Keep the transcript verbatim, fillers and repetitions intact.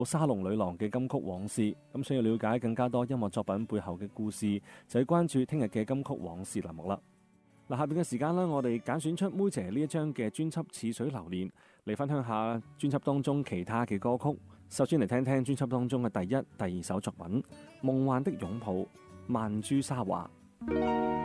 沙龍女郎嘅金曲往事。咁想要了解更加多音樂作品背後嘅故事，就要關注聽日嘅金曲往事欄目啦。嗱，下邊嘅時間呢，我哋揀選出妹姐呢一張嘅專輯《似水流年》嚟分享下專輯當中其他嘅歌曲。首先嚟聽聽專輯當中嘅第一、第二首作品《夢幻的擁抱》，曼珠沙華。